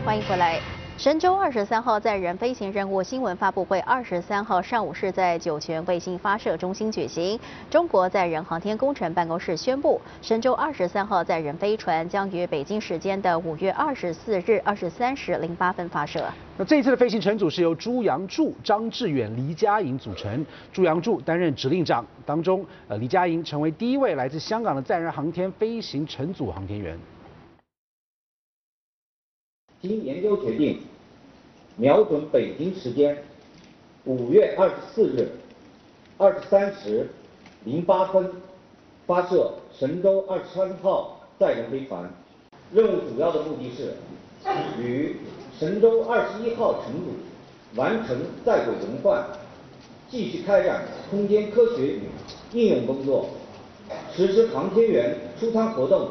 欢迎回来。神舟23号载人飞行任务新闻发布会23号上午是在酒泉卫星发射中心举行。中国载人航天工程办公室宣布，神舟23号载人飞船将于北京时间的5月24日23时08分发射。 那这一次的飞行乘组是由朱杨柱、张志远、黎佳莹组成。朱杨柱担任指令长，当中黎佳莹成为第一位来自香港的载人航天飞行乘组航天员。 经研究决定，瞄准北京时间5月24日23时08分发射神舟23号载人飞船。任务主要的目的是与神舟21号乘组完成在轨轮换，继续开展空间科学与应用工作，实施航天员出舱活动